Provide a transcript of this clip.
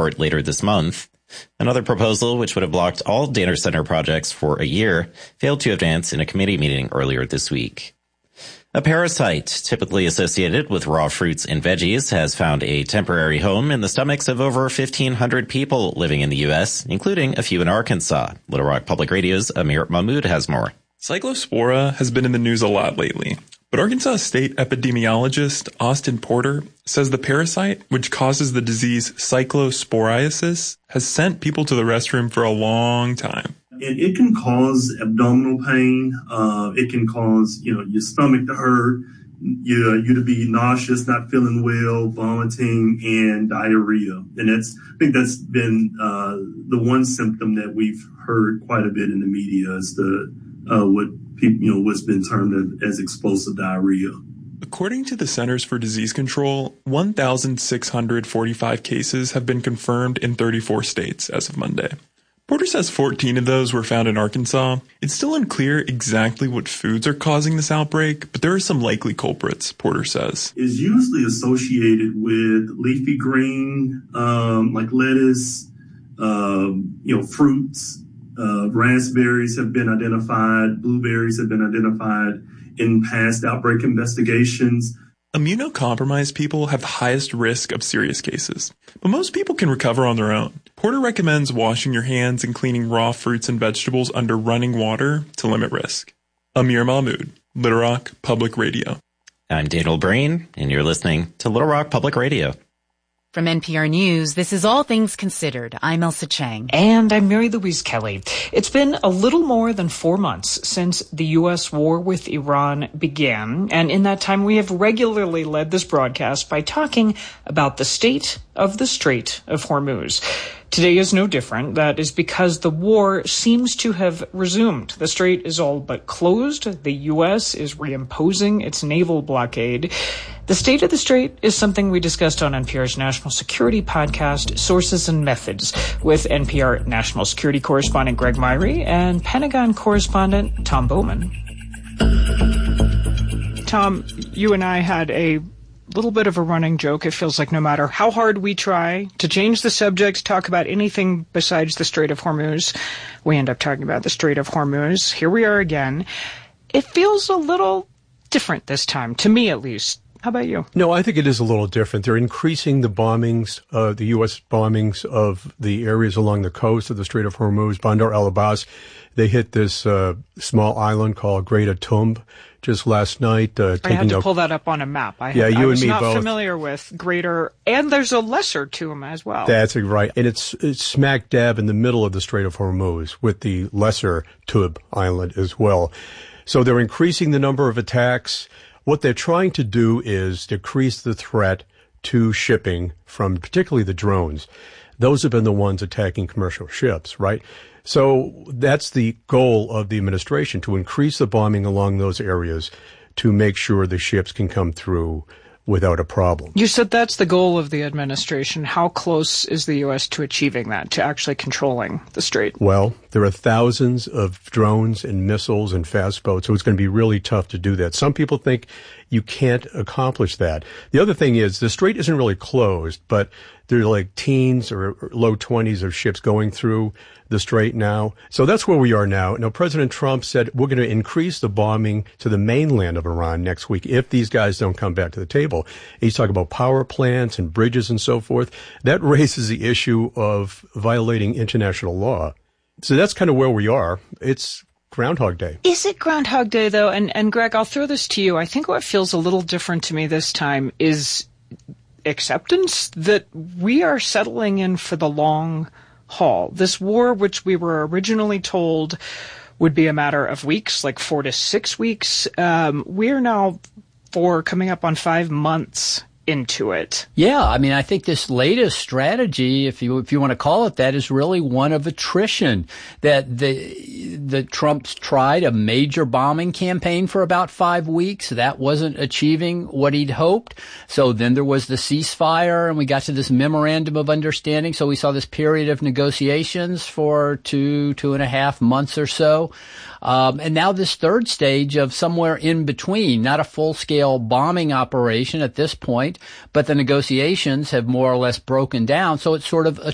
airport later this month. Another proposal, which would have blocked all data center projects for a year, failed to advance in a committee meeting earlier this week. A parasite typically associated with raw fruits and veggies has found a temporary home in the stomachs of over 1,500 people living in the U.S., including a few in Arkansas. Little Rock Public Radio's Amir Mahmood has more. Cyclospora has been in the news a lot lately, but Arkansas State epidemiologist Austin Porter says the parasite, which causes the disease cyclosporiasis, has sent people to the restroom for a long time. And it can cause abdominal pain. It can cause, your stomach to hurt, you to be nauseous, not feeling well, vomiting, and diarrhea. And I think that's been the one symptom that we've heard quite a bit in the media is what's been termed as explosive diarrhea. According to the Centers for Disease Control, 1,645 cases have been confirmed in 34 states as of Monday. Porter says 14 of those were found in Arkansas. It's still unclear exactly what foods are causing this outbreak, but there are some likely culprits, Porter says. It's usually associated with leafy green, like lettuce, fruits. Raspberries have been identified. Blueberries have been identified in past outbreak investigations. Immunocompromised people have the highest risk of serious cases, but most people can recover on their own. Porter recommends washing your hands and cleaning raw fruits and vegetables under running water to limit risk. Amir Mahmood, Little Rock Public Radio. I'm Daniel Breen, and you're listening to Little Rock Public Radio. From NPR News, this is All Things Considered. I'm Elsa Chang. And I'm Mary Louise Kelly. It's been a little more than 4 months since the U.S. war with Iran began. And in that time, we have regularly led this broadcast by talking about the state of the Strait of Hormuz. Today is no different. That is because the war seems to have resumed. The strait is all but closed. The U.S. is reimposing its naval blockade. The state of the strait is something we discussed on NPR's national security podcast, Sources and Methods, with NPR national security correspondent Greg Myrie and Pentagon correspondent Tom Bowman. Tom, you and I had a little bit of a running joke. It feels like no matter how hard we try to change the subject, talk about anything besides the Strait of Hormuz, we end up talking about the Strait of Hormuz. Here we are again. It feels a little different this time, to me at least. How about you? No, I think it is a little different. They're increasing the bombings, the U.S. bombings of the areas along the coast of the Strait of Hormuz, Bandar al-Abbas. They hit this small island called Great Atum just last night. I had to pull that up on a map. I was not familiar with Greater, and there's a Lesser Atum as well. That's right. And it's smack dab in the middle of the Strait of Hormuz with the Lesser Atum island as well. So they're increasing the number of attacks. What they're trying to do is decrease the threat to shipping from particularly the drones. Those have been the ones attacking commercial ships, right? So that's the goal of the administration, to increase the bombing along those areas to make sure the ships can come through without a problem. You said that's the goal of the administration. How close is the U.S. to achieving that, to actually controlling the strait? Well, there are thousands of drones and missiles and fast boats, so it's going to be really tough to do that. Some people think you can't accomplish that. The other thing is the strait isn't really closed, but there are like teens or low 20s of ships going through the strait now. So that's where we are now. Now, President Trump said we're going to increase the bombing to the mainland of Iran next week if these guys don't come back to the table. He's talking about power plants and bridges and so forth. That raises the issue of violating international law. So that's kind of where we are. It's Groundhog Day. Is it Groundhog Day, though? And Greg, I'll throw this to you. I think what feels a little different to me this time is acceptance that we are settling in for the long haul. This war, which we were originally told would be a matter of weeks, like 4 to 6 weeks, we're now coming up on 5 months into it. Yeah, I mean, I think this latest strategy, if you want to call it that, is really one of attrition. That the Trumps tried a major bombing campaign for about 5 weeks. That wasn't achieving what he'd hoped. So then there was the ceasefire, and we got to this memorandum of understanding. So we saw this period of negotiations for 2.5 months or so. And now this third stage of somewhere in between, not a full-scale bombing operation at this point, but the negotiations have more or less broken down. So it's sort of